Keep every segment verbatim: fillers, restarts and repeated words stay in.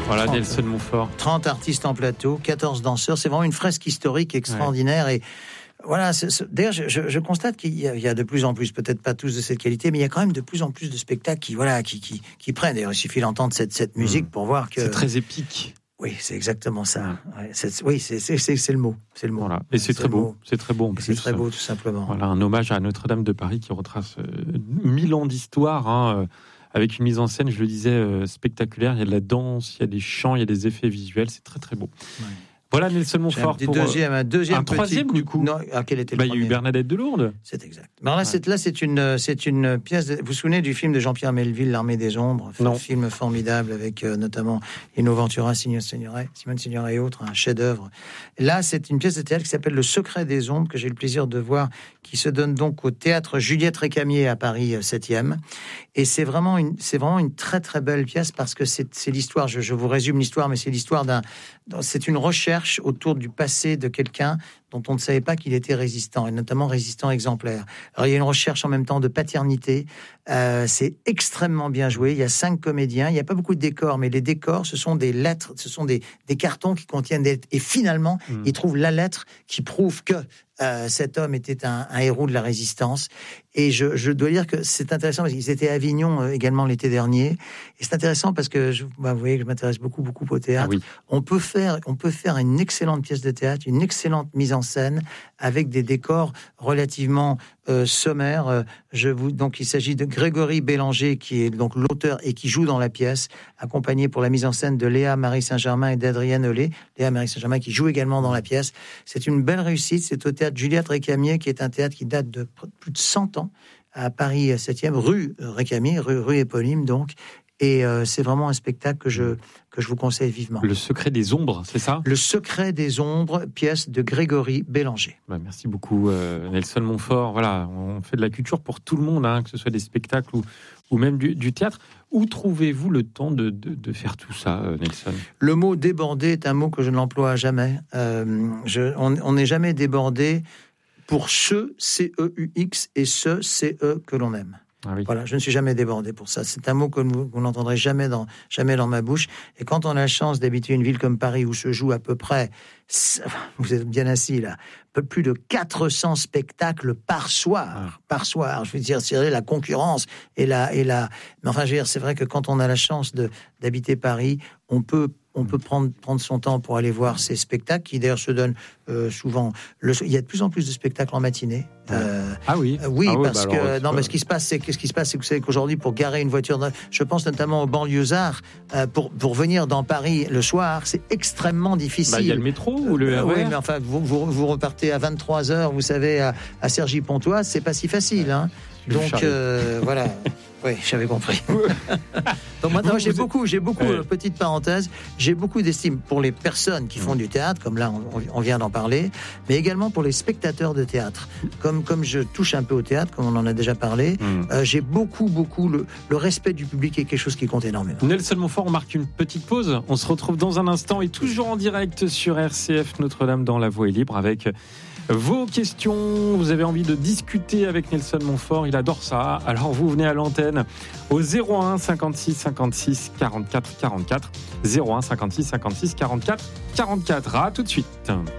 Voilà, Nelson Montfort. trente artistes en plateau, quatorze danseurs. C'est vraiment une fresque historique extraordinaire. Ouais. Et voilà, c'est, c'est, d'ailleurs, je, je, je constate qu'il y a, il y a de plus en plus, peut-être pas tous de cette qualité, mais il y a quand même de plus en plus de spectacles qui, voilà, qui, qui, qui prennent. D'ailleurs, il suffit d'entendre cette, cette musique mmh. pour voir que... C'est très épique. Oui, c'est exactement ça. Ouais, c'est, oui, c'est, c'est, c'est, c'est le mot. C'est le mot. Voilà. Et c'est, c'est très beau. Mot. C'est très beau. En plus. C'est très beau, tout simplement. Voilà, un hommage à Notre-Dame de Paris qui retrace euh, mille ans d'histoire, hein, euh, avec une mise en scène, je le disais, euh, spectaculaire. Il y a de la danse, il y a des chants, il y a des effets visuels. C'est très, très beau. Ouais. Voilà, Nelson Montfort. Pour deuxième, un deuxième, un troisième coup. du coup. Non, ah, quel était le bah, premier ? Il y a eu Bernadette de Lourdes. C'est exact. Alors là, ouais. c'est, là, c'est une, c'est une pièce. De, vous vous souvenez du film de Jean-Pierre Melville, L'Armée des Ombres, non. Un film formidable avec euh, notamment Lino Ventura, Simone Signoret, Simone Signoret et autres, un chef-d'œuvre. Là, c'est une pièce de théâtre qui s'appelle Le Secret des Ombres, que j'ai eu le plaisir de voir, qui se donne donc au théâtre Juliette Récamier à Paris septième. Et c'est vraiment une, c'est vraiment une très très belle pièce parce que c'est, c'est l'histoire. Je, je vous résume l'histoire, mais c'est l'histoire d'un. C'est une recherche autour du passé de quelqu'un dont on ne savait pas qu'il était résistant, et notamment résistant exemplaire. Alors il y a une recherche en même temps de paternité, euh, c'est extrêmement bien joué, il y a cinq comédiens, il n'y a pas beaucoup de décors, mais les décors, ce sont des lettres, ce sont des, des cartons qui contiennent des lettres, et finalement, mmh. ils trouvent la lettre qui prouve que euh, cet homme était un, un héros de la résistance, et je, je dois dire que c'est intéressant, parce qu'ils étaient à Avignon euh, également l'été dernier, et c'est intéressant parce que, je, bah, vous voyez que je m'intéresse beaucoup, beaucoup au théâtre, ah oui. on peut faire, on peut faire une excellente pièce de théâtre, une excellente mise en scène avec des décors relativement euh, sommaires. Euh, je vous donc il s'agit de Grégory Bélanger qui est donc l'auteur et qui joue dans la pièce, accompagné pour la mise en scène de Léa Marie Saint-Germain et d'Adrienne Olé. Léa Marie Saint-Germain qui joue également dans la pièce. C'est une belle réussite. C'est au théâtre Juliette Récamier, qui est un théâtre qui date de plus de cent ans à Paris septième, rue Récamier, rue, rue éponyme donc. Et euh, c'est vraiment un spectacle que je, que je vous conseille vivement. Le Secret des Ombres, c'est ça ? Le Secret des Ombres, pièce de Grégory Bélanger. Bah, merci beaucoup euh, Nelson Montfort. Voilà, on fait de la culture pour tout le monde, hein, que ce soit des spectacles ou, ou même du, du théâtre. Où trouvez-vous le temps de, de, de faire tout ça, euh, Nelson ? Le mot débordé est un mot que je ne l'emploie jamais. Euh, je, on n'est jamais débordé pour ceux, C E U X, et ceux, C E, que l'on aime. Ah oui. Voilà, je ne suis jamais débordé pour ça. C'est un mot que vous, vous n'entendrez jamais dans, jamais dans ma bouche. Et quand on a la chance d'habiter une ville comme Paris où se joue à peu près, vous êtes bien assis là, peu plus de quatre cents spectacles par soir, ah. par soir. Je veux dire, c'est la concurrence et la, et la. Mais enfin, je veux dire, c'est vrai que quand on a la chance de, d'habiter Paris, on peut. On peut prendre, prendre son temps pour aller voir ces spectacles qui d'ailleurs se donnent euh, souvent. Le, il y a de plus en plus de spectacles en matinée. Euh, ah oui. Euh, oui, ah parce oui, bah que alors, non, mais ce qui se passe, c'est qu'est-ce qui se passe, c'est que vous savez qu'aujourd'hui, pour garer une voiture, je pense notamment aux banlieusards, euh, pour pour venir dans Paris le soir, c'est extrêmement difficile. Bah, il y a le métro ou le R E R. Euh, oui, mais enfin, vous, vous vous repartez à vingt-trois heures, vous savez, à, à Cergy-Pontoise, c'est pas si facile, hein. Donc euh, voilà. Oui, j'avais compris. Donc maintenant, moi, j'ai êtes... beaucoup, j'ai beaucoup, ouais. euh, petite parenthèse, j'ai beaucoup d'estime pour les personnes qui font du théâtre, comme là, on, on vient d'en parler, mais également pour les spectateurs de théâtre. Comme, comme je touche un peu au théâtre, comme on en a déjà parlé, mm. euh, j'ai beaucoup, beaucoup, le, le respect du public est quelque chose qui compte énormément. Nelson Montfort, on marque une petite pause. On se retrouve dans un instant et toujours en direct sur R C F Notre-Dame dans La Voix est libre avec vos questions. Vous avez envie de discuter avec Nelson Montfort, il adore ça. Alors vous venez à l'antenne au zéro un cinquante-six cinquante-six quarante-quatre quarante-quatre, zéro un cinquante-six cinquante-six quarante-quatre quarante-quatre. À tout de suite.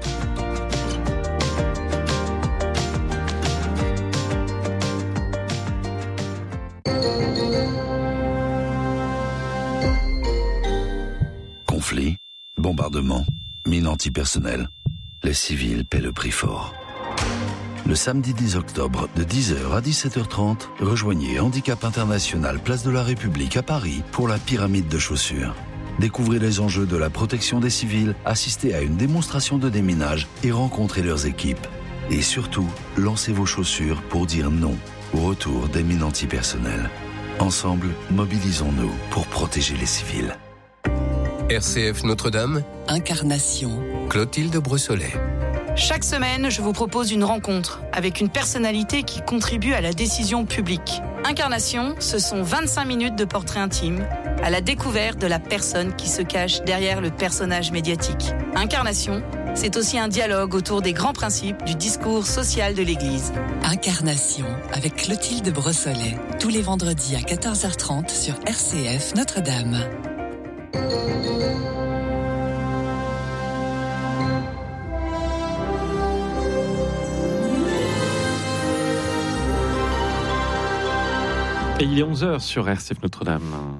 Conflit, bombardement, mine antipersonnelle. Les civils paient le prix fort. Le samedi dix octobre, de dix heures à dix-sept heures trente, rejoignez Handicap International, place de la République à Paris pour la pyramide de chaussures. Découvrez les enjeux de la protection des civils, assistez à une démonstration de déminage et rencontrez leurs équipes. Et surtout, lancez vos chaussures pour dire non au retour des mines antipersonnelles. Ensemble, mobilisons-nous pour protéger les civils. R C F Notre-Dame, Incarnation, Clotilde Brossolet. Chaque semaine, je vous propose une rencontre avec une personnalité qui contribue à la décision publique. Incarnation, ce sont vingt-cinq minutes de portrait intime à la découverte de la personne qui se cache derrière le personnage médiatique. Incarnation, c'est aussi un dialogue autour des grands principes du discours social de l'Église. Incarnation, avec Clotilde Brossolet, tous les vendredis à quatorze heures trente sur R C F Notre-Dame. Et il est onze heures sur R C F Notre-Dame.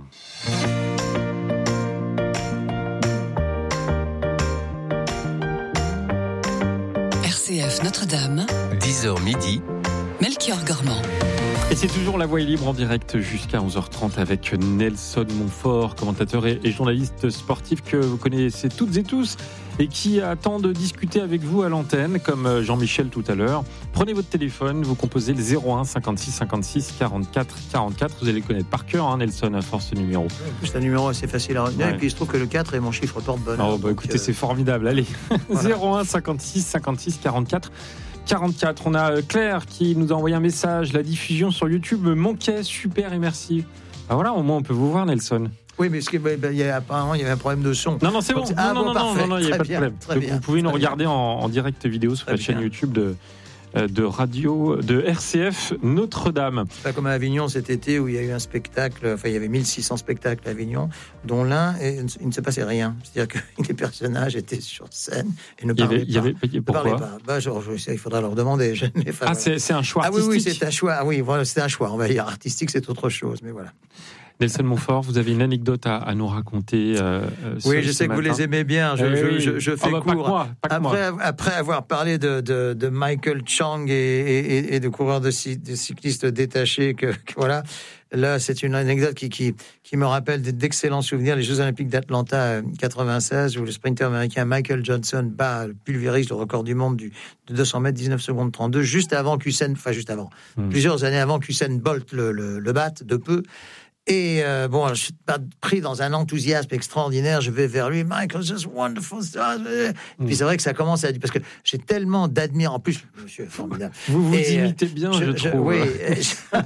R C F Notre-Dame, dix heures midi, Melchior Gormand. Et c'est toujours La Voix est libre en direct jusqu'à onze heures trente avec Nelson Montfort, commentateur et journaliste sportif que vous connaissez toutes et tous et qui attend de discuter avec vous à l'antenne, comme Jean-Michel tout à l'heure. Prenez votre téléphone, vous composez le zéro un cinquante-six cinquante-six quarante-quatre quarante-quatre. Vous allez le connaître par cœur, hein, Nelson, à force ce numéro. En plus, c'est un numéro assez facile à retenir. Ouais. Et puis, il se trouve que le quatre est mon chiffre porte-bonheur. Oh, bah, écoutez, euh... c'est formidable. Allez, voilà. zéro un cinquante-six cinquante-six quarante-quatre quarante-quatre. On a Claire qui nous a envoyé un message. La diffusion sur YouTube manquait, super et merci. Ah voilà, au moins on peut vous voir, Nelson. Oui, mais que, bah, il y a, apparemment il y avait un problème de son. Non, non, c'est bon. Donc, ah, non, bon, non, parfait. non, non, il n'y a pas bien, de problème. Donc, bien, vous pouvez nous regarder bien. en, en direct vidéo sur très la chaîne bien. YouTube de, de radio de R C F Notre-Dame. Pas comme à Avignon cet été où il y a eu un spectacle, enfin il y avait mille six cents spectacles à Avignon, dont l'un, il ne se passait rien. C'est-à-dire que les personnages étaient sur scène et ne parlaient il y avait, pas. Il y avait, pourquoi ne parlaient pas. Bah, genre, je sais, il faudra leur demander. Je n'ai pas, ah, voilà. c'est, c'est un choix ah, artistique. Ah oui, oui, c'est un choix. Ah, oui, voilà, c'est un choix. On va dire artistique, c'est autre chose, mais voilà. Nelson Montfort, vous avez une anecdote à, à nous raconter. Euh, oui, ce, je sais que matin. vous les aimez bien. Je, eh je, je, je fais oh, bah, court. Pas que moi, pas que après, moi. après avoir parlé de, de, de Michael Chang et, et, et de coureurs de, de cyclistes détachés, que, que voilà. Là, c'est une anecdote qui, qui, qui me rappelle d'excellents souvenirs. Les Jeux Olympiques d'Atlanta quatre-vingt-seize, où le sprinter américain Michael Johnson bat, pulvérise le record du monde du, de deux cents mètres, dix-neuf secondes trente-deux, juste avant qu'Usain, enfin juste avant, hmm. plusieurs années avant qu'Usain Bolt le, le, le batte de peu. Et euh, bon, je suis pas pris dans un enthousiasme extraordinaire. Je vais vers lui, Michael, just wonderful. Et puis mm. c'est vrai que ça commence à dire parce que j'ai tellement d'admiration. En plus, monsieur est formidable. Vous vous et, imitez bien, je, je, je trouve. Oui. Et,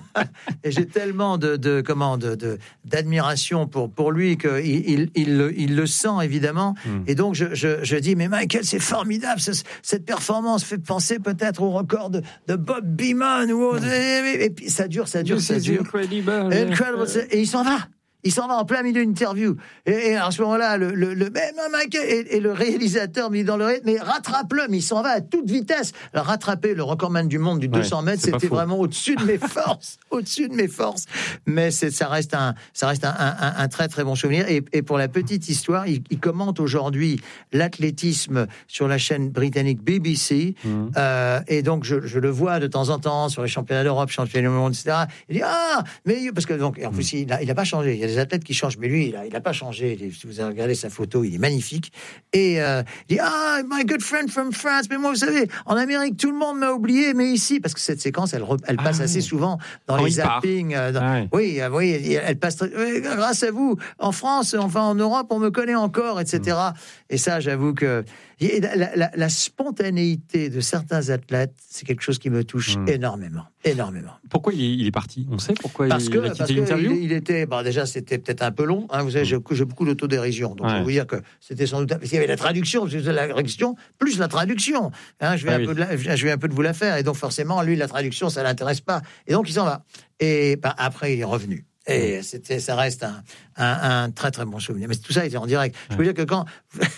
et j'ai tellement de, de comment de, de d'admiration pour pour lui que il il, il, le, il le sent évidemment. Mm. Et donc je, je je dis mais Michael, c'est formidable. Ce, cette performance fait penser peut-être au record de, de Bob Beamon ou au, mm. et, et puis ça dure, ça dure, ça dure. Incredible. Incredible. Et il s'en va. Il s'en va en plein milieu d'une interview. Et, et à ce moment-là, le, le, le, et, et le réalisateur me dit dans l'oreille, mais rattrape-le, mais il s'en va à toute vitesse. Alors, rattraper le recordman du monde du deux cents mètres, c'était vraiment au-dessus de mes forces, au-dessus de mes forces. Mais c'est, ça reste un, ça reste un, un, un très très bon souvenir. Et, et pour la petite histoire, il, il commente aujourd'hui l'athlétisme sur la chaîne britannique B B C. Mmh. Euh, et donc, je, je le vois de temps en temps sur les championnats d'Europe, championnats du monde, et cetera. Il dit, ah, mais, parce que donc, en plus, il n'a il a pas changé. Il y a des athlètes qui changent, mais lui, il a, il a pas changé. Si vous avez regardé sa photo, il est magnifique. Et euh, il dit, ah, my good friend from France. Mais moi, vous savez, en Amérique, tout le monde m'a oublié, mais ici, parce que cette séquence, elle, elle passe ah, assez oui. souvent dans Quand les zappings. Euh, dans, ah, oui. oui, oui, elle passe. Oui, grâce à vous, en France, enfin en Europe, on me connaît encore, et cetera. Mmh. Et ça, j'avoue que la, la, la spontanéité de certains athlètes, c'est quelque chose qui me touche mmh. énormément, énormément. Pourquoi il est, il est parti ? On sait pourquoi parce il, que, il a quitté parce l'interview ? Il, il était, bah déjà, c'était peut-être un peu long. Hein, vous savez, j'ai, j'ai beaucoup d'autodérision, donc ouais. je vais vous dire que c'était sans doute. Parce qu'il y avait la traduction, la question plus la traduction. Hein, je vais ah, un oui. peu de la, je vais un peu de vous la faire, et donc forcément, lui, la traduction, ça l'intéresse pas, et donc il s'en va. Et bah, après, il est revenu. Et c'était, ça reste un, un, un très très bon souvenir. Mais tout ça était en direct. Je peux dire que quand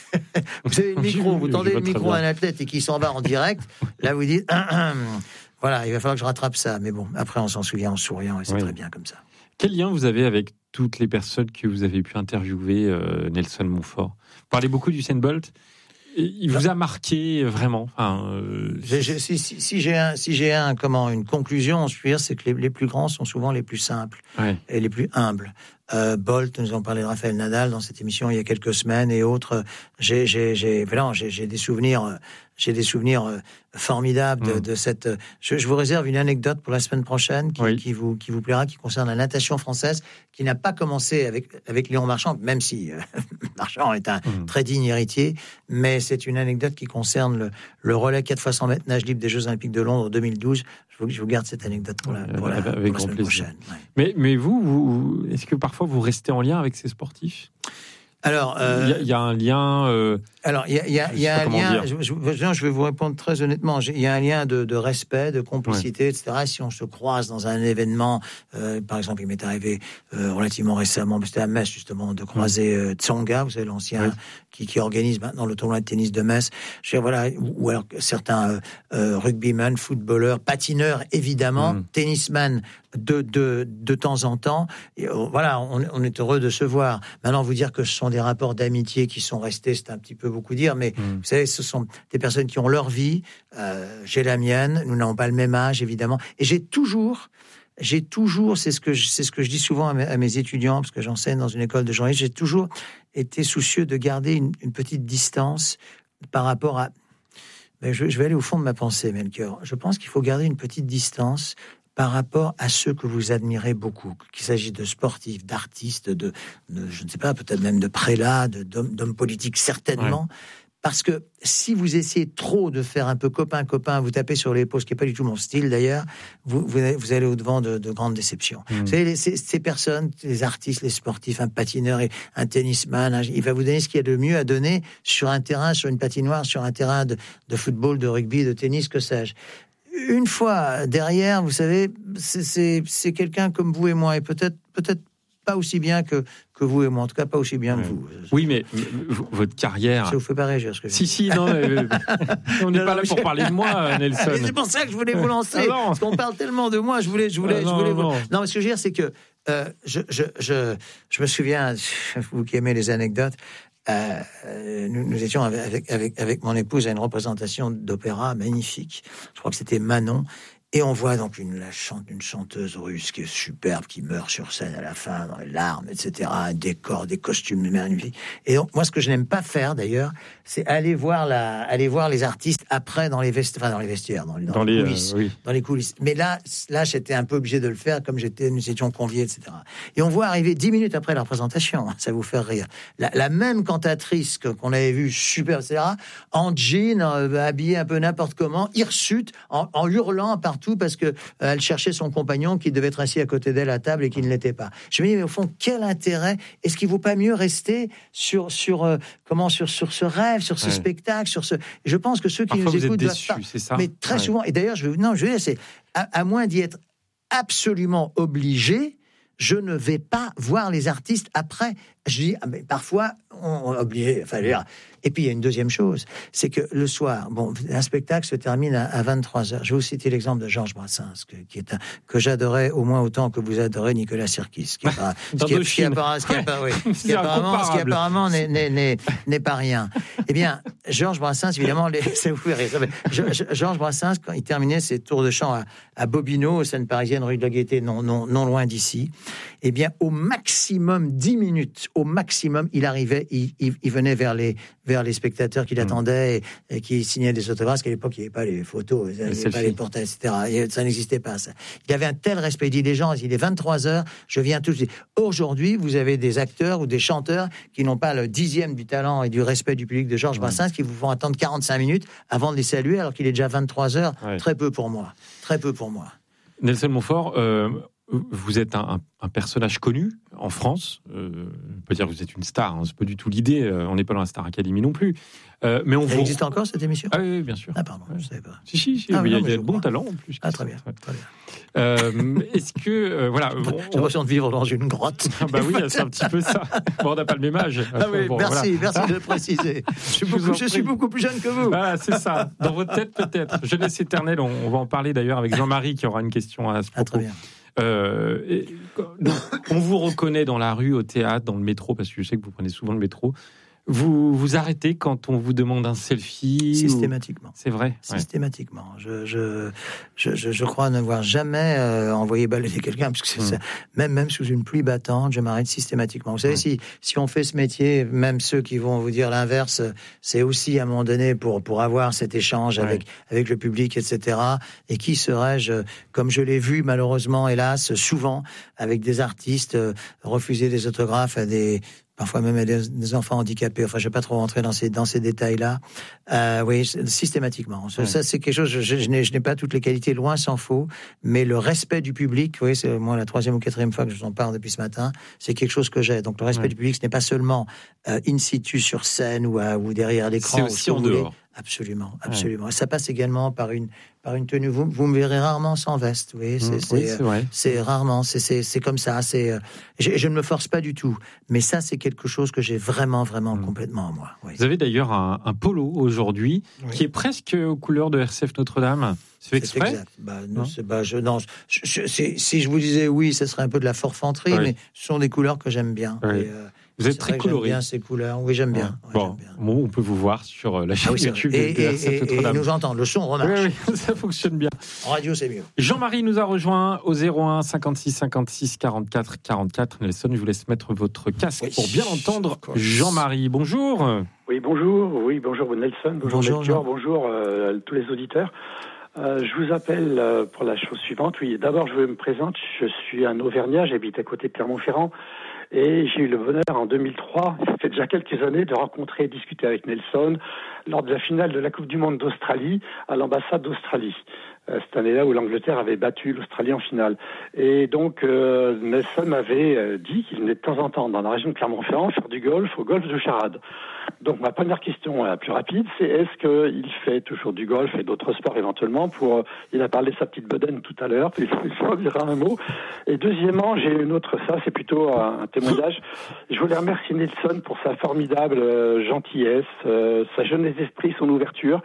vous avez le micro, vous tendez le micro à un athlète et qu'il s'en va en direct, là vous dites, voilà, il va falloir que je rattrape ça. Mais bon, après on s'en souvient en souriant et c'est oui. très bien comme ça. Quel lien vous avez avec toutes les personnes que vous avez pu interviewer, euh, Nelson Montfort ? Vous parlez beaucoup d'Usain Bolt. Il vous a marqué vraiment. Enfin, euh... j'ai, j'ai, si, si, si j'ai un, si j'ai un, comment, une conclusion, je veux dire, c'est que les, les plus grands sont souvent les plus simples ouais. et les plus humbles. Euh, Bolt, nous avons parlé de Raphaël Nadal dans cette émission il y a quelques semaines et autres. J'ai, j'ai, j'ai, non, j'ai, j'ai des souvenirs, j'ai des souvenirs formidables de, mmh. de cette. Je, je vous réserve une anecdote pour la semaine prochaine qui, oui. qui vous, qui vous plaira, qui concerne la natation française, qui n'a pas commencé avec avec Léon Marchand, même si euh, Marchand est un mmh. très digne héritier, mais c'est une anecdote qui concerne le, le relais quatre fois cent mètres nage libre des Jeux Olympiques de Londres deux mille douze. Je vous, je vous garde cette anecdote pour la, pour la, avec pour la grand semaine plaisir. prochaine. Ouais. Mais mais vous, vous, est-ce que parfois vous restez en lien avec ces sportifs ? Alors, euh, il, y a, il y a un lien. Euh, alors, il y a, il y a, il y a un lien. Je, je, je vais vous répondre très honnêtement. Il y a un lien de, de respect, de complicité, ouais. et cetera. Si on se croise dans un événement, euh, par exemple, il m'est arrivé euh, relativement récemment, c'était à Metz justement, de croiser euh, Tsonga, vous savez l'ancien ouais. qui, qui organise maintenant le tournoi de tennis de Metz. Je veux dire, voilà, ou, ou alors certains euh, euh, rugbymen, footballeurs, patineurs évidemment, mm. tennisman de, de, de temps en temps. Et, euh, voilà, on, on est heureux de se voir. Maintenant, vous dire que ce sont des rapports d'amitié qui sont restés, c'est un petit peu beaucoup dire, mais mmh. vous savez, ce sont des personnes qui ont leur vie. Euh, j'ai la mienne. Nous n'avons pas le même âge, évidemment. Et j'ai toujours... J'ai toujours, c'est ce que je, c'est ce que je dis souvent à mes, à mes étudiants, parce que j'enseigne dans une école de journalisme, j'ai toujours été soucieux de garder une, une petite distance par rapport à... Ben je, je vais aller au fond de ma pensée, Melchior. Je pense qu'il faut garder une petite distance par rapport à ceux que vous admirez beaucoup, qu'il s'agisse de sportifs, d'artistes, de, de je ne sais pas, peut-être même de prélats, de, d'hommes, d'hommes politiques, certainement. Ouais. Parce que si vous essayez trop de faire un peu copain-copain, vous tapez sur l'épaule, ce qui n'est pas du tout mon style d'ailleurs, vous, vous, vous allez au-devant de, de grandes déceptions. Mmh. Vous savez, les, ces, ces personnes, les artistes, les sportifs, un patineur, un tennisman, un, il va vous donner ce qu'il y a de mieux à donner sur un terrain, sur une patinoire, sur un terrain de, de football, de rugby, de tennis, que sais-je. Une fois derrière, vous savez, c'est, c'est, c'est quelqu'un comme vous et moi, et peut-être, peut-être pas aussi bien que, que vous et moi, en tout cas pas aussi bien ouais. que vous. Oui, mais votre carrière... Ça vous fait pas réagir, ce que je Si, si, non, euh, on n'est pas là pour parler de moi, Nelson. Mais c'est pour ça que je voulais vous lancer, ah parce qu'on parle tellement de moi, je voulais... Je voulais, ah non, je voulais non. Vous... non, ce que je veux dire, c'est que euh, je, je, je, je me souviens, vous qui aimez les anecdotes, Euh, nous, nous étions avec, avec, avec mon épouse à une représentation d'opéra magnifique. Je crois que c'était Manon. Et on voit donc une, la chante, une chanteuse russe qui est superbe, qui meurt sur scène à la fin, dans les larmes, et cetera. Un décor, des costumes magnifiques. Et donc, moi, ce que je n'aime pas faire, d'ailleurs, c'est aller voir la, aller voir les artistes après dans les vestiaires, enfin, dans les vestiaires, dans, dans, dans les, les coulisses, euh, oui. dans les coulisses. Mais là, là, j'étais un peu obligé de le faire, comme j'étais, nous étions conviés, et cetera. Et on voit arriver dix minutes après la représentation, ça vous fait rire, la, la même cantatrice que, qu'on avait vue, super, et cetera, en jean, euh, habillée un peu n'importe comment, hirsute, en, en hurlant partout, tout parce que euh, elle cherchait son compagnon qui devait être assis à côté d'elle à table et qui ne l'était pas. Je me dis mais au fond quel intérêt, est-ce qu'il vaut pas mieux rester sur sur euh, comment sur sur ce rêve, sur ce ouais. spectacle, sur ce je pense que ceux qui Parfois nous écoutent doivent pas c'est ça mais très ouais. souvent et d'ailleurs je veux non je veux dire c'est à, à moins d'y être absolument obligé, je ne vais pas voir les artistes après. Je dis, ah, mais parfois, on est obligé. Enfin, dire. Et puis, il y a une deuxième chose, c'est que le soir, bon, un spectacle se termine à, à vingt-trois heures. Je vais vous citer l'exemple de Georges Brassens, que, qui est un, que j'adorais au moins autant que vous adorez Nicolas Sirkis. Qui, pas, ce qui, qui, appara, ce qui, appara, oui, ce qui apparemment, ce qui apparemment n'est, n'est, n'est, n'est pas rien. Eh bien, Georges Brassens, évidemment, les, ça vous fait rire. Georges Brassens, quand il terminait ses tours de chant à, à Bobino, aux scènes parisiennes, rue de la Gaîté, non, non, non loin d'ici, eh bien, au maximum dix minutes, au maximum, il arrivait, il, il, il venait vers les, vers les spectateurs qui l'attendaient et, et qui signaient des autographes, parce qu'à l'époque, il n'y avait pas les photos, il n'y avait pas les portraits, et cetera. Et ça n'existait pas, ça. Il y avait un tel respect. Il dit, les gens, il est vingt-trois heures, je viens tout de suite. Aujourd'hui, vous avez des acteurs ou des chanteurs qui n'ont pas le dixième du talent et du respect du public de Georges ouais. Brassens, qui vous font attendre quarante-cinq minutes avant de les saluer, alors qu'il est déjà vingt-trois heures. Ouais. Très peu pour moi. Très peu pour moi. Nelson Montfort, euh, vous êtes un, un, un personnage connu en France. Euh, on peut dire que vous êtes une star, hein, c'est pas du tout l'idée. Euh, on n'est pas dans la Star Academy non plus. Euh, mais on Ça vous... existe encore cette émission ? Ah oui, bien sûr. Ah pardon, je ne savais pas. Si, si, si ah, mais il y a, non, y a de bons talents en plus. Ah très bien, très bien. Euh, est-ce que euh, voilà, bon, j'ai l'impression de vivre dans une grotte. Ah bah oui, c'est un petit peu ça. Bon, on n'a pas le même âge. Ah oui, bon, merci, voilà. merci de le préciser. Je suis, beaucoup, je suis beaucoup plus jeune que vous. Ah, c'est ça. Dans votre tête peut-être. Jeunesse éternelle. On, on va en parler d'ailleurs avec Jean-Marie qui aura une question à ce propos. Ah, très bien. Euh, et, donc, on vous reconnaît dans la rue, au théâtre, dans le métro, parce que je sais que vous prenez souvent le métro. Vous vous arrêtez quand on vous demande un selfie ? Systématiquement. Ou... C'est vrai. Systématiquement. Ouais. Je, je, je, je, je crois n'avoir jamais euh, envoyé balader quelqu'un, parce que c'est mmh. ça. Même, même sous une pluie battante, je m'arrête systématiquement. Vous savez, mmh. si, si on fait ce métier, même ceux qui vont vous dire l'inverse, c'est aussi à un moment donné pour, pour avoir cet échange ouais. avec, avec le public, et cetera. Et qui serais-je, comme je l'ai vu malheureusement, hélas, souvent, avec des artistes euh, refuser des autographes à des... parfois même des, des enfants handicapés. Enfin, je ne vais pas trop rentrer dans ces, dans ces détails-là. Euh, oui, systématiquement. Ouais. Ça, c'est quelque chose, je, je, je, n'ai, je n'ai pas toutes les qualités, loin s'en faut, mais le respect du public, oui, c'est moi la troisième ou quatrième fois que je vous en parle depuis ce matin, c'est quelque chose que j'ai. Donc, le respect ouais. du public, ce n'est pas seulement euh, in situ sur scène ou, à, ou derrière l'écran. C'est aussi en dehors. Absolument, absolument. Ouais. Ça passe également par une, par une tenue. Vous, vous me verrez rarement sans veste. Oui, c'est, mmh, c'est, oui, c'est vrai. C'est rarement. C'est, c'est, c'est comme ça. C'est, je, je ne me force pas du tout. Mais ça, c'est quelque chose que j'ai vraiment, vraiment mmh. complètement en moi. Oui. Vous avez d'ailleurs un, un polo aujourd'hui oui. qui est presque aux couleurs de R C F Notre-Dame. C'est exprès. C'est exact. Bah, non, c'est, bah, je, non, je, je, c'est, si je vous disais oui, ce serait un peu de la forfanterie, oui. mais ce sont des couleurs que j'aime bien. Oui. Et, euh, vous êtes très coloré. J'aime bien ces couleurs. Oui, j'aime bien. Ouais. Bon, ouais, j'aime bien. Bon, on peut vous voir sur la chaîne ah oui, YouTube et, de R C F Notre-Dame. Et nous entendre. Le son remarche. Oui, oui, ça fonctionne bien. En radio, c'est mieux. Jean-Marie nous a rejoint au zéro un cinquante-six cinquante-six quarante-quatre quarante-quatre. Nelson, je vous laisse mettre votre casque oui. pour bien entendre Jean-Marie. Bonjour. Oui, bonjour. Oui, bonjour Nelson. Bonjour, bonjour Melchior. Bonjour euh, tous les auditeurs. Euh, je vous appelle euh, pour la chose suivante. Oui, d'abord, je me présente. Je suis un Auvergnat. J'habite à côté de Clermont-Ferrand. Et j'ai eu le bonheur en deux mille trois, ça fait déjà quelques années, de rencontrer et discuter avec Nelson lors de la finale de la Coupe du Monde d'Australie à l'ambassade d'Australie. Euh, cette année-là où l'Angleterre avait battu l'Australie en finale. Et donc euh, Nelson m'avait euh, dit qu'il venait de temps en temps dans la région de Clermont-Ferrand faire du golf au golf de Charade. Donc ma première question, la plus rapide, c'est est-ce qu'il fait toujours du golf et d'autres sports éventuellement pour, euh, il a parlé de sa petite bedaine tout à l'heure, puis il s'en dira un mot. Et deuxièmement, j'ai une autre, ça c'est plutôt un témoignage. Je voulais remercier Nelson pour sa formidable euh, gentillesse, euh, sa jeunesse d'esprit, son ouverture.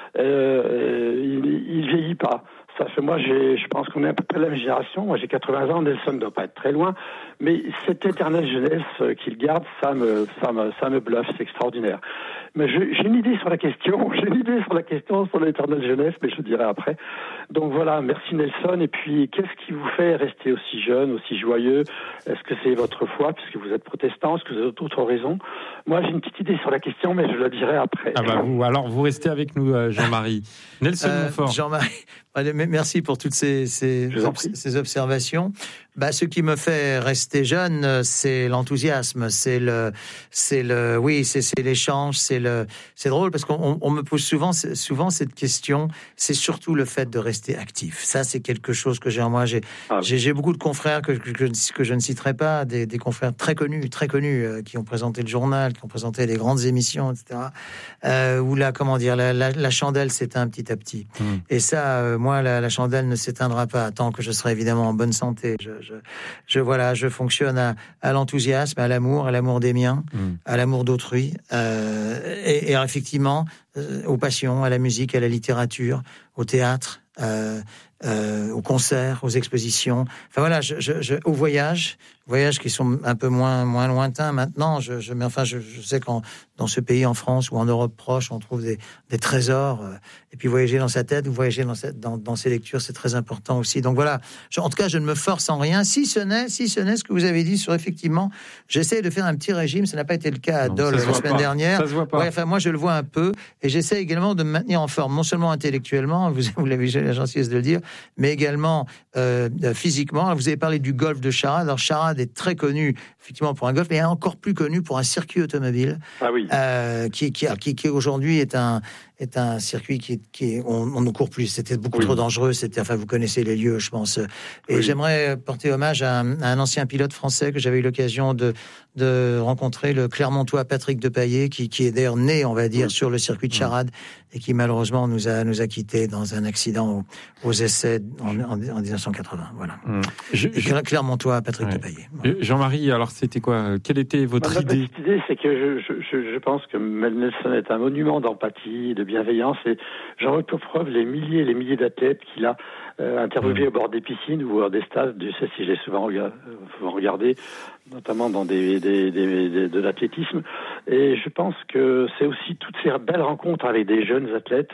Euh, il, il vieillit pas. Ça fait moi, j'ai, je pense qu'on est à peu près la même génération. Moi, j'ai quatre-vingts ans. Nelson ne doit pas être très loin, mais cette éternelle jeunesse qu'il garde, ça me, ça me, ça me bluffe. C'est extraordinaire. Mais je, j'ai une idée sur la question. J'ai une idée sur la question sur l'éternelle jeunesse, mais je le dirai après. Donc voilà, merci Nelson. Et puis, qu'est-ce qui vous fait rester aussi jeune, aussi joyeux? Est-ce que c'est votre foi, puisque vous êtes protestant? Est-ce que vous avez d'autres raisons? Moi, j'ai une petite idée sur la question, mais je la dirai après. Ah bah vous, alors vous restez avec nous, Jean-Marie. Nelson euh, Montfort. Jean-Marie, merci pour toutes ces, ces, ces observations. Bah, ce qui me fait rester jeune, c'est l'enthousiasme, c'est le, c'est le, oui, c'est, c'est l'échange, c'est le, c'est drôle parce qu'on on me pose souvent, souvent cette question. C'est surtout le fait de rester actif. Ça, c'est quelque chose que j'ai en moi. J'ai, ah oui. j'ai, j'ai beaucoup de confrères que, que, que, que je ne citerai pas, des, des confrères très connus, très connus, euh, qui ont présenté le journal, qui ont présenté les grandes émissions, et cetera. Euh, où là, comment dire, la, la, la chandelle s'éteint petit à petit. Mmh. Et ça, euh, moi, la, la chandelle ne s'éteindra pas tant que je serai évidemment en bonne santé. Je, Je, je, voilà, je fonctionne à, à l'enthousiasme, à l'amour, à l'amour des miens, mmh. à l'amour d'autrui, euh, et, et effectivement euh, aux passions, à la musique, à la littérature, au théâtre, euh, euh, aux concerts, aux expositions. Enfin voilà, je, je, je, aux voyages, voyages qui sont un peu moins moins lointains maintenant. Je, je mais enfin, je, je sais qu'en dans ce pays, en France ou en Europe proche, on trouve des, des trésors. Euh, et puis voyager dans sa tête ou voyager dans, cette, dans, dans ses lectures, c'est très important aussi. Donc voilà, je, en tout cas, je ne me force en rien. Si ce n'est, si ce n'est ce que vous avez dit sur effectivement, j'essaie de faire un petit régime. Ça n'a pas été le cas à Dole la semaine pas. dernière. Ça se voit pas. Ouais, enfin, moi, je le vois un peu, et j'essaie également de me maintenir en forme, non seulement intellectuellement, vous, vous l'avez j'ai la gentillesse de le dire, mais également euh, physiquement. Vous avez parlé du golf de Charade. Alors Charade est très connu effectivement pour un golf, mais encore plus connu pour un circuit automobile. Ah oui. Euh, qui, qui, qui, qui aujourd'hui est un est un circuit qui, qui on, on ne court plus. C'était beaucoup oui. trop dangereux. C'était, enfin, vous connaissez les lieux, je pense. Et oui. j'aimerais porter hommage à un, à un ancien pilote français que j'avais eu l'occasion de de rencontrer, le Clermontois Patrick Depailler, qui, qui est d'ailleurs né, on va dire, oui. sur le circuit de Charade, et qui malheureusement nous a nous a quittés dans un accident aux, aux essais en, en, en dix-neuf cent quatre-vingts. Voilà. Mmh. Je, je... Clermontois Patrick ouais. Depailler. Voilà. Jean-Marie, alors c'était quoi? Quelle était votre Ma idée? petite idée, c'est que je, je, je pense que Nelson est un monument d'empathie, de bienveillance, et j'en veux pour preuve les milliers et les milliers d'athlètes qu'il a euh, interviewés mmh. au bord des piscines ou des stades. Je sais si j'ai souvent, regard, souvent regardé, notamment dans des, des, des, des, de l'athlétisme. Et je pense que c'est aussi toutes ces belles rencontres avec des jeunes athlètes.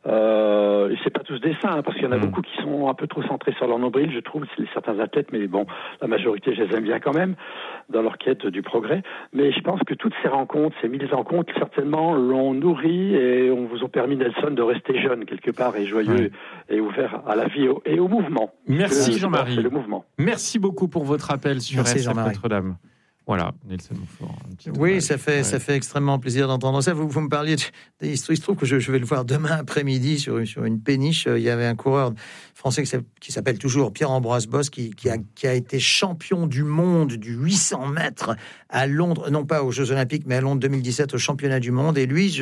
Euh, et c'est pas tous des saints, hein, parce qu'il y en a mmh. beaucoup qui sont un peu trop centrés sur leur nombril, je trouve, c'est certains athlètes, mais bon, la majorité, je les aime bien quand même, dans leur quête du progrès. Mais je pense que toutes ces rencontres, ces mille rencontres, certainement, l'ont nourri et on vous ont permis, Nelson, de rester jeune quelque part et joyeux mmh. et ouvert à la vie et au, et au mouvement. Merci que, Jean-Marie. C'est le mouvement. Merci beaucoup pour votre appel sur Merci, R C F Notre-Dame. Voilà, Nelson Montfort. Oui, ça fait, ouais. ça fait extrêmement plaisir d'entendre ça. Vous, vous me parliez, de, il se trouve que je, je vais le voir demain après-midi sur, sur une péniche. Il y avait un coureur français qui s'appelle toujours Pierre-Ambroise Bosse, qui, qui, a, qui a été champion du monde du huit cents mètres à Londres, non pas aux Jeux Olympiques, mais à Londres deux mille dix-sept, au championnat du monde. Et lui, je suis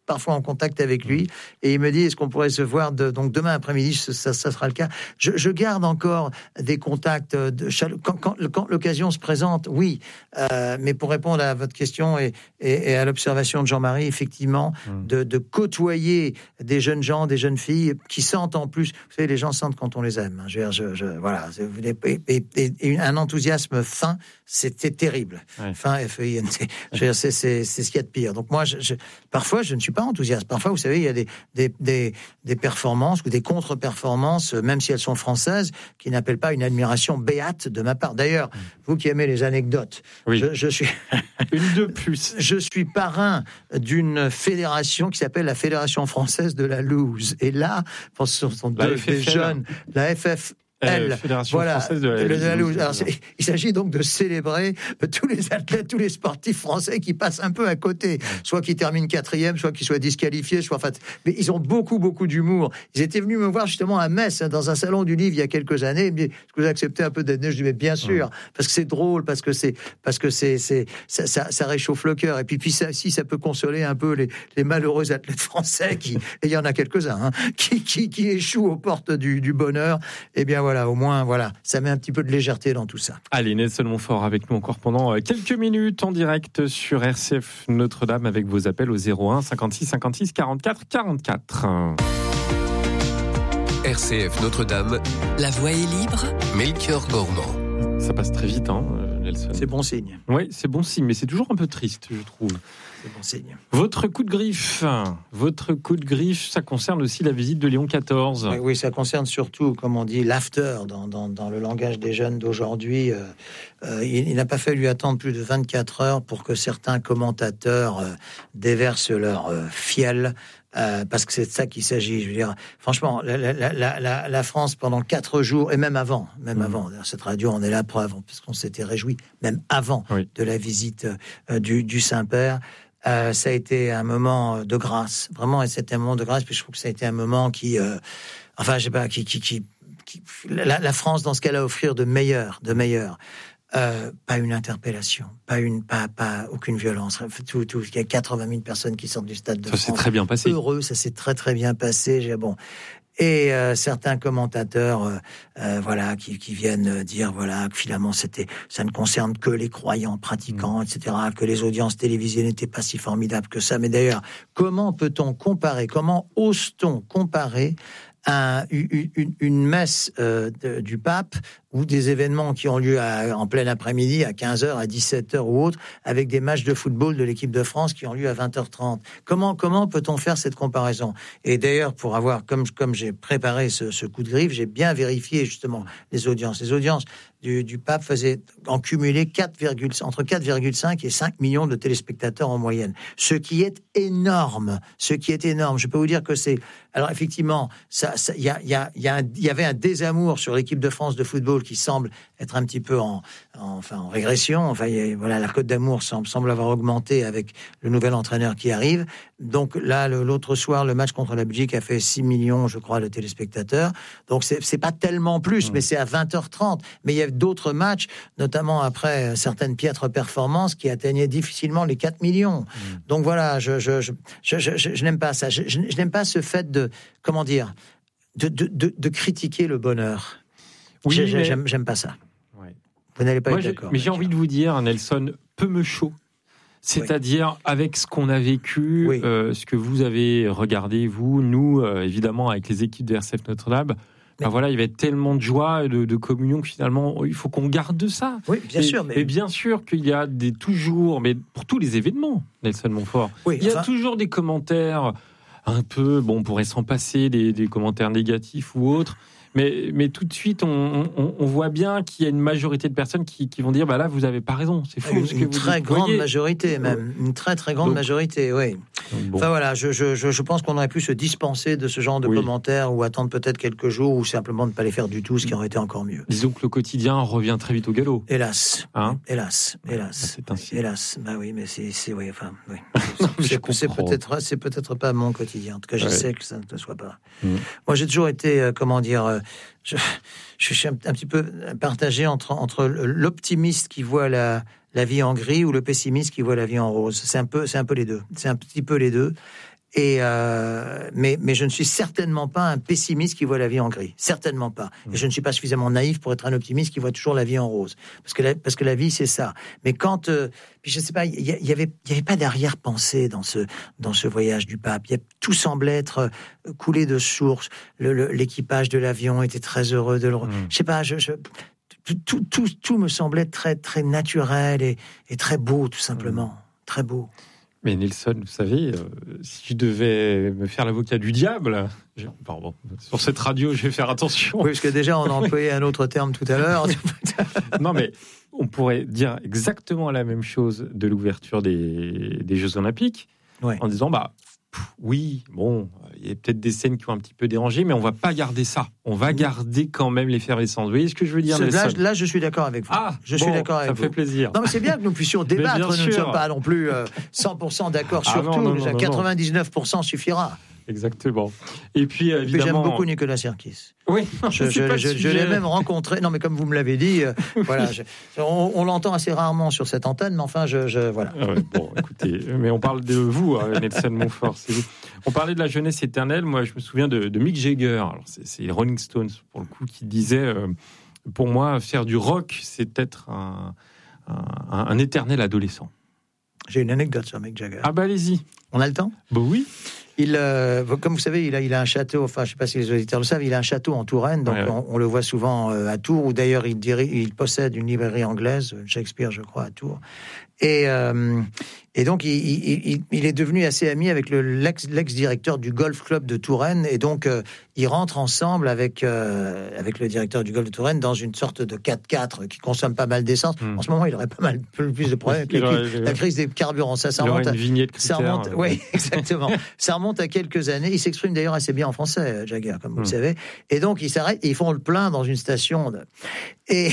parfois en contact avec lui, et il me dit, est-ce qu'on pourrait se voir de, donc demain après-midi, ça, ça, ça sera le cas. Je, je garde encore des contacts de quand, quand, quand l'occasion se présente, oui. Euh, mais pour répondre à votre question et, et, et à l'observation de Jean-Marie, effectivement, mmh. de, de côtoyer des jeunes gens, des jeunes filles qui sentent en plus, vous savez, les gens sentent quand on les aime. Hein. Je, je, je, voilà, et, et, et un enthousiasme fin, c'était terrible. Ouais. Fin, F E I N T. C'est, c'est, c'est ce qu'il y a de pire. Donc moi, je, je, parfois, je ne suis pas enthousiaste. Parfois, vous savez, il y a des, des, des, des performances ou des contre-performances, même si elles sont françaises, qui n'appellent pas une admiration béate de ma part. D'ailleurs, mmh. vous qui aimez les anecdotes, oui. je, je suis une de plus. Je suis parrain d'une fédération qui s'appelle la Fédération française de la loose. Et là, ce sont deux des jeunes, la F F. Elle, euh, Fédération voilà, française de la, de la loose. Alors, il s'agit donc de célébrer tous les athlètes, tous les sportifs français qui passent un peu à côté, soit qui terminent quatrième, soit qui soient disqualifiés, soit. Enfin, mais ils ont beaucoup, beaucoup d'humour. Ils étaient venus me voir justement à Metz, dans un salon du livre il y a quelques années. Ils me disent, est-ce que vous acceptez un peu d'être né? Je dis, mais bien sûr, parce que c'est drôle, parce que c'est, parce que c'est, c'est, ça, ça, ça réchauffe le cœur. Et puis, puis ça, si ça peut consoler un peu les, les malheureux athlètes français qui, et il y en a quelques-uns, hein, qui, qui, qui échouent aux portes du, du bonheur. Eh bien, voilà, au moins, voilà, ça met un petit peu de légèreté dans tout ça. Allez, Nelson Montfort avec nous encore pendant quelques minutes en direct sur R C F Notre-Dame avec vos appels au zéro un cinquante-six cinquante-six quarante-quatre quarante-quatre. R C F Notre-Dame, la voix est libre. Melchior Gormand. Ça passe très vite, hein, Nelson. C'est bon signe. Oui, c'est bon signe, mais c'est toujours un peu triste, je trouve. C'est bon signe. Votre coup de griffe, votre coup de griffe, ça concerne aussi la visite de Léon quatorze. Oui, oui, ça concerne surtout, comme on dit, l'after dans, dans, dans le langage des jeunes d'aujourd'hui. Euh, euh, il, il n'a pas fallu attendre plus de vingt-quatre heures pour que certains commentateurs euh, déversent leur euh, fiel. Euh, parce que c'est de ça qu'il s'agit. Je veux dire, franchement, la, la, la, la, la France pendant quatre jours et même avant, même mmh. avant. Cette radio en est la preuve, parce qu'on s'était réjoui même avant oui. de la visite euh, du, du Saint-Père. Euh, ça a été un moment de grâce, vraiment, et c'était un moment de grâce. Puis je trouve que ça a été un moment qui, euh, enfin, je sais pas, qui, qui, qui, qui la, la France dans ce qu'elle a à offrir de meilleur, de meilleur. Euh, pas une interpellation, pas une, pas, pas aucune violence. Tout, tout. Il y a quatre-vingt mille personnes qui sortent du stade de ça France. Ça s'est très bien passé. Heureux, ça s'est très très bien passé. J'ai, bon. Et euh, certains commentateurs, euh, euh, voilà, qui, qui viennent dire, voilà, que finalement c'était, ça ne concerne que les croyants, pratiquants, mmh. et cetera. Que les audiences télévisées n'étaient pas si formidables que ça. Mais d'ailleurs, comment peut-on comparer, comment ose-t-on comparer un, une, une, une messe euh, de, du pape ou des événements qui ont lieu à, en plein après-midi, à quinze heures, à dix-sept heures ou autre, avec des matchs de football de l'équipe de France qui ont lieu à vingt heures trente. Comment, comment peut-on faire cette comparaison? Et d'ailleurs, pour avoir, comme, comme j'ai préparé ce, ce coup de griffe, j'ai bien vérifié justement les audiences. Les audiences du, du pape faisaient en cumulé quatre, entre quatre virgule cinq et cinq millions de téléspectateurs en moyenne. Ce qui est énorme. Ce qui est énorme. Je peux vous dire que c'est... Alors effectivement, ça, il y, a, y, a, y, a y avait un désamour sur l'équipe de France de football qui semble être un petit peu en, en, enfin, en régression. Enfin, y a, voilà, la cote d'amour semble, semble avoir augmenté avec le nouvel entraîneur qui arrive. Donc là, le, l'autre soir, le match contre la Belgique a fait six millions, je crois, de téléspectateurs. Donc c'est, c'est pas tellement plus, mmh. mais c'est à vingt heures trente. Mais il y a d'autres matchs, notamment après certaines piètres performances, qui atteignaient difficilement les quatre millions. Mmh. Donc voilà, je, je, je, je, je, je, je n'aime pas ça. Je, je, je n'aime pas ce fait de, comment dire, de, de, de, de critiquer le bonheur. Oui, j'ai, mais... j'aime, j'aime pas ça. Ouais. Vous n'allez pas Moi, être d'accord. Mais j'ai envie de vous dire, Nelson, peu me chaud. C'est-à-dire, oui. avec ce qu'on a vécu, oui. euh, ce que vous avez regardé, vous, nous, euh, évidemment, avec les équipes de R C F Notre-Dame, ben voilà, il y avait tellement de joie et de, de communion que finalement, il faut qu'on garde ça. Oui, bien et, sûr. Mais... et bien sûr qu'il y a des, toujours, mais pour tous les événements, Nelson Montfort, oui, il y a enfin... toujours des commentaires un peu, bon, on pourrait s'en passer, des, des commentaires négatifs ou autres. Mais, mais tout de suite, on, on, on voit bien qu'il y a une majorité de personnes qui, qui vont dire bah là, vous n'avez pas raison, c'est faux. Une, ce que une vous très dites. grande Voyez. majorité, même. Une très, très grande donc, majorité, oui. Bon. Enfin voilà, je, je, je pense qu'on aurait pu se dispenser de ce genre de oui. commentaires ou attendre peut-être quelques jours ou simplement ne pas les faire du tout, ce qui aurait été encore mieux. Disons que le quotidien revient très vite au galop. Hélas. Hein hélas. Hélas. C'est ainsi. Hélas. Bah oui, mais c'est, c'est oui, enfin, oui. c'est, c'est, peut-être, c'est peut-être pas mon quotidien. En tout cas, je ouais. sais que ça ne le soit pas. Mmh. Moi, j'ai toujours été, euh, comment dire, euh, je, je suis un, un petit peu partagé entre, entre l'optimiste qui voit la, la vie en gris ou le pessimiste qui voit la vie en rose. C'est un peu, c'est un peu les deux. C'est un petit peu les deux. Et euh, mais mais je ne suis certainement pas un pessimiste qui voit la vie en gris, certainement pas. Mmh. Et je ne suis pas suffisamment naïf pour être un optimiste qui voit toujours la vie en rose, parce que la, parce que la vie c'est ça. Mais quand euh, puis je sais pas, il y, y avait il y avait pas d'arrière-pensée dans ce dans ce voyage du pape. Y a, tout semblait être coulé de source. Le, le, l'équipage de l'avion était très heureux de le. Mmh. Je sais pas, je, je Tout, tout, tout me semblait très, très naturel et, et très beau, tout simplement. Mmh. Très beau. Mais Nelson, vous savez, euh, si je devais me faire l'avocat du diable, je, pardon, sur cette radio, je vais faire attention. Oui, parce que déjà, on a employé un autre terme tout à l'heure. Non, mais on pourrait dire exactement la même chose de l'ouverture des, des Jeux Olympiques, ouais. En disant, bah, pff, oui, bon, il y a peut-être des scènes qui ont un petit peu dérangé, mais on va pas garder ça. On va garder quand même l'effervescence. Vous voyez ce que je veux dire, là, là, je suis d'accord avec vous. Ah, je bon, suis d'accord avec ça vous. fait plaisir. Non, mais c'est bien que nous puissions débattre. Nous sûr. ne sommes pas non plus euh, cent pour cent d'accord ah, sur non, tout. Non, non, quatre-vingt-dix-neuf pour cent suffira. Exactement. Et puis, évidemment... puis j'aime beaucoup Nicolas Sirkis. Oui, je, je, je, je l'ai même rencontré. Non, mais comme vous me l'avez dit, euh, voilà, je, on, on l'entend assez rarement sur cette antenne, mais enfin, je, je voilà. Ah ouais, bon, écoutez, mais on parle de vous, hein, Nelson Montfort. C'est vous. On parlait de la jeunesse éternelle. Moi, je me souviens de, de Mick Jagger. Alors, c'est, c'est les Rolling Stones pour le coup qui disait, euh, pour moi, faire du rock, c'est être un, un, un éternel adolescent. J'ai une anecdote sur Mick Jagger. Ah bah allez-y. On a le temps ? Bah oui. Il, euh, comme vous savez, il a, il a un château, enfin, je ne sais pas si les auditeurs le savent, il a un château en Touraine, donc ouais, ouais. On, on le voit souvent euh, à Tours, où d'ailleurs il, dirige, il possède une librairie anglaise, Shakespeare, je crois, à Tours. Et, euh, et donc, il, il, il, il est devenu assez ami avec le, l'ex, l'ex-directeur du Golf Club de Touraine, et donc, euh, ils rentrent ensemble avec, euh, avec le directeur du Golf de Touraine dans une sorte de quatre-quatre qui consomme pas mal d'essence. Mmh. En ce moment, il aurait pas mal plus de problèmes avec aurait, la, la crise des carburants. Ça, ça il remonte une vignette à, ça remonte, oui, exactement. Ça remonte à quelques années. Il s'exprime d'ailleurs assez bien en français, Jagger, comme vous mmh. le savez. Et donc, ils s'arrêtent et ils font le plein dans une station. De... Et,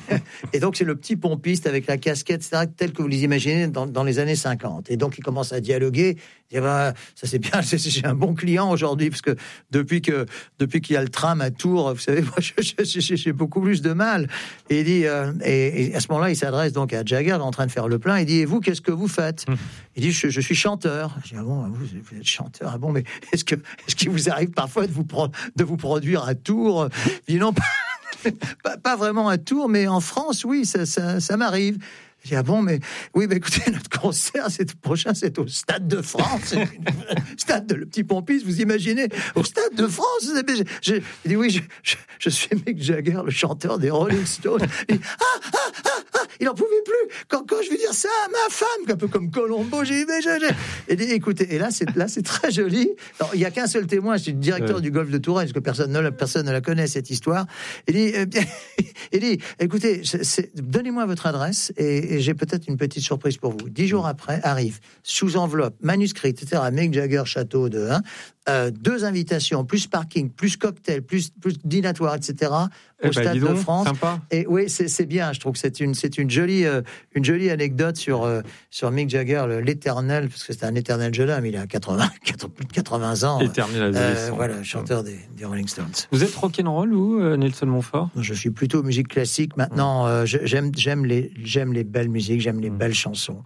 et donc, c'est le petit pompiste avec la casquette, et cetera, tel que vous les imaginez dans, dans les années cinquante. Et donc, il commence à dialoguer. Il dit, bah, ça c'est bien, j'ai un bon client aujourd'hui, parce que depuis, que, depuis qu'il y a le tram à Tours, vous savez, moi, je, je, je, j'ai beaucoup plus de mal. Et il dit, euh, et, et à ce moment-là, il s'adresse donc à Jagger, en train de faire le plein. Il dit, et vous, qu'est-ce que vous faites ? Il dit, je, je suis chanteur. Je dis, ah bon, vous, vous êtes chanteur, ah bon, mais est-ce que, est-ce qu'il vous arrive parfois de vous, pro, de vous produire à Tours ? Il dit, non, pas, pas, pas vraiment à Tours, mais en France, oui, ça, ça, ça m'arrive. Je dis, ah bon, mais oui, mais écoutez, notre concert, c'est prochain, c'est au Stade de France. Stade de le petit pompiste, vous imaginez, au Stade de France. Je, je, il dit, oui, je, je, je suis Mick Jagger, le chanteur des Rolling Stones. Il dit, ah, ah, ah, ah, il n'en pouvait plus. Quand, quand je vais dire ça à ma femme, un peu comme Colombo, j'ai dit, mais je, je. Il dit, écoutez, et là, c'est, là, c'est très joli. Alors, il n'y a qu'un seul témoin, c'est le directeur ouais. du Golfe de Touraine, parce que personne ne la, personne ne la connaît, cette histoire. Il dit, euh, il dit, écoutez, c'est, c'est, donnez-moi votre adresse et, et j'ai peut-être une petite surprise pour vous. Dix jours après, arrive, sous enveloppe, manuscrit, et cetera, Mick Jagger, château de... Hein, euh, deux invitations, plus parking, plus cocktail, plus, plus dînatoire, et cetera, au eh ben, Stade donc, de France. Sympa. Et oui, c'est, c'est bien. Je trouve que c'est une, c'est une jolie, euh, une jolie anecdote sur, euh, sur Mick Jagger, le, l'éternel, parce que c'est un éternel jeune homme. Il a quatre-vingts, plus de quatre-vingts ans. Éternel adolescent. Euh, voilà, chanteur des, des Rolling Stones. Vous êtes rock'n'roll ou euh, Nelson Montfort ? Je suis plutôt musique classique. Maintenant, euh, j'aime, j'aime les, j'aime les belles musiques, j'aime les mmh. belles chansons.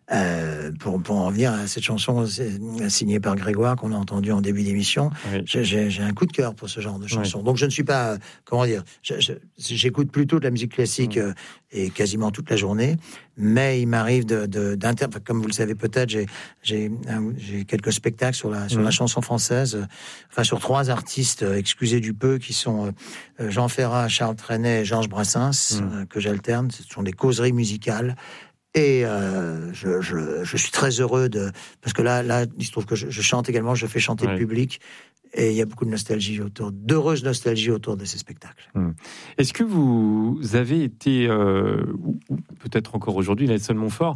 Euh, pour, pour en revenir à cette chanson signée par Grégoire qu'on a entendue en début d'émission, oui. j'ai, j'ai, j'ai un coup de cœur pour ce genre de chanson. Oui. Donc je ne suis pas, comment dire, je, je, j'écoute plutôt de la musique classique oui. euh, et quasiment toute la journée, mais il m'arrive de, de d'inter, comme vous le savez peut-être, j'ai j'ai, j'ai quelques spectacles sur la sur oui. la chanson française, euh, enfin sur trois artistes, euh, excusez du peu, qui sont euh, Jean Ferrat, Charles Trenet et Georges Brassens, oui. euh, que j'alterne. Ce sont des causeries musicales. Et euh, je, je, je suis très heureux de... Parce que là, là il se trouve que je, je chante également, je fais chanter ouais. le public. Et il y a beaucoup de nostalgie autour, d'heureuse nostalgie autour de ces spectacles. Hum. Est-ce que vous avez été, euh, ou, ou peut-être encore aujourd'hui, Nelson Montfort,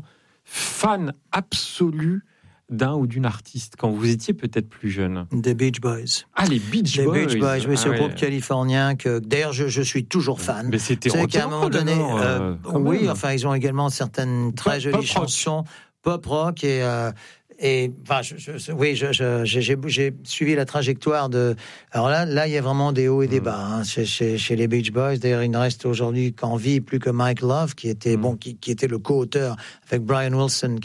fan absolu d'un ou d'une artiste quand vous étiez peut-être plus jeune? Des Beach Boys. Ah, les Beach les Boys. Les Beach Boys, oui, c'est ah, un groupe ouais. californien que, d'ailleurs, je, je suis toujours fan. Mais c'était c'est qu'à un moment donné, euh, oui, même. enfin, ils ont également certaines très pop, jolies pop chansons, rock. pop rock et. Euh, Et enfin, je, je, oui, je, je, j'ai, j'ai suivi la trajectoire de. Alors là, là, il y a vraiment des hauts et des bas hein, chez, chez, chez les Beach Boys. D'ailleurs, il ne reste aujourd'hui qu'en vie plus que Mike Love, qui était mmh. bon, qui, qui était le co-auteur avec Brian Wilson, qui est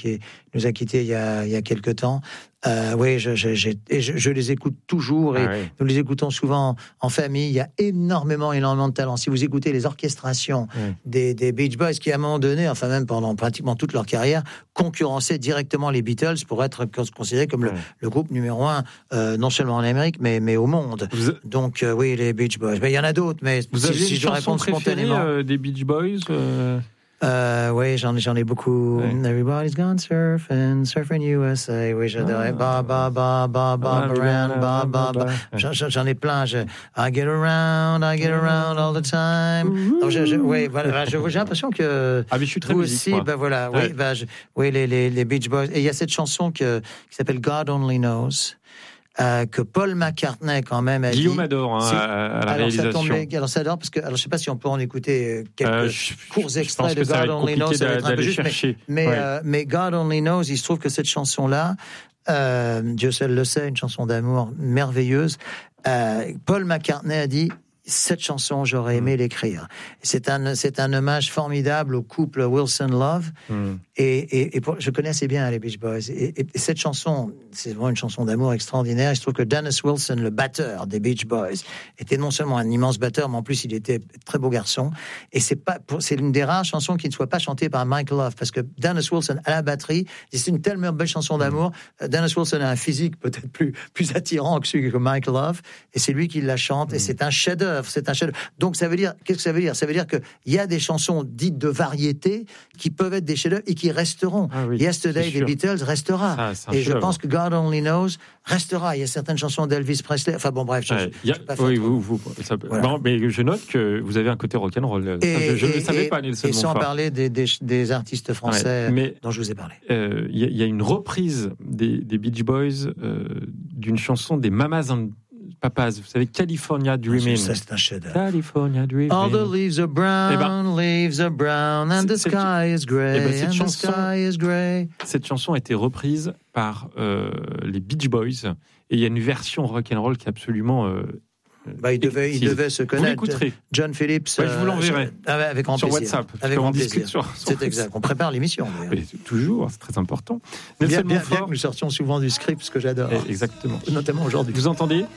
nous a quittés il y a, il y a quelque temps. Euh, oui, je, je, je, je, je les écoute toujours et ah oui. nous les écoutons souvent en famille. Il y a énormément, énormément de talent. Si vous écoutez les orchestrations oui. des, des Beach Boys, qui à un moment donné, enfin même pendant pratiquement toute leur carrière, concurrençaient directement les Beatles pour être considérés comme oui. le, le groupe numéro un, euh, non seulement en Amérique, mais, mais au monde. Vous... Donc euh, oui, les Beach Boys. Mais il y en a d'autres, mais vous si, avez si une je dois répondre spontanément, euh, des Beach Boys. Euh... Euh, oui, j'en, j'en ai beaucoup. Ouais. Everybody's gone surfing, surfing U S A. Oui, j'adorais. Ba, ba, ba, ba, ba, around, ba, ba, ba. J'en, j'en ai plein. Je, I get around, I get around all the time. Donc, je, je, oui, voilà. Je, j'ai l'impression que. Ah, mais je suis très vous musique, aussi, moi. ben voilà. Ouais. Oui, ben, je, oui, les, les, les Beach Boys. Et il y a cette chanson que, qui s'appelle God Only Knows. Euh, que Paul McCartney quand même a Guillaume dit. adore hein, à, à la alors, réalisation. Ça tombe, alors ça adore parce que alors je sais pas si on peut en écouter quelques euh, je, courts extraits de God Only Knows, ça va être un peu juste, mais, mais, ouais. euh, mais God Only Knows, il se trouve que cette chanson-là, euh, Dieu seul le sait, une chanson d'amour merveilleuse. Euh, Paul McCartney a dit. Cette chanson, j'aurais aimé mmh. l'écrire. C'est un, c'est un hommage formidable au couple Wilson-Love. Mmh. Et, et, et pour, je connais assez bien les Beach Boys. Et, et, et cette chanson, c'est vraiment une chanson d'amour extraordinaire. Je trouve que Dennis Wilson, le batteur des Beach Boys, était non seulement un immense batteur, mais en plus, il était un très beau garçon. Et c'est pas, c'est une des rares chansons qui ne soit pas chantée par Mike Love, parce que Dennis Wilson à la batterie, c'est une tellement belle chanson d'amour. Mmh. Dennis Wilson a un physique peut-être plus, plus attirant que celui que Mike Love. Et c'est lui qui la chante. Mmh. Et c'est un chef-d'œuvre. C'est un chef. Donc ça veut dire, qu'est-ce que ça veut dire? Ça veut dire que il y a des chansons dites de variété qui peuvent être des chefs-d'œuvre et qui resteront. Ah oui, Yesterday des Beatles restera. Ça, et je pense que God Only Knows restera. Il y a certaines chansons d'Elvis Presley. Enfin bon, bref. Je, ouais, je, a, je pas oui, trop. vous, vous, ça, voilà. Bon, mais je note que vous avez un côté rock'n'roll. Et, je ne le savais et, pas, Nelson Et sans Montfort. parler des, des, des artistes français ouais, mais, dont je vous ai parlé. Il euh, y, y a une reprise des, des Beach Boys euh, d'une chanson des Mamas and Papas, vous savez, California Dreaming. Ça, c'est un chef-d'œuvre. California Dreaming. All the leaves are brown, eh ben, leaves are brown, and the sky is grey, eh ben, and chanson, the sky is grey. Cette chanson a été reprise par euh, les Beach Boys, et il y a une version rock'n'roll qui est absolument... Euh, Bah, il devait, il devait se connaître. John Phillips. Ouais, je vous l'enverrai. Euh, avec grand sur plaisir. WhatsApp. Avec grand plaisir. Sur, sur c'est exact. On prépare l'émission. Mais toujours, c'est très important. Bien, bien, bien que nous sortions souvent du script, ce que j'adore. Exactement. Notamment aujourd'hui. Vous entendez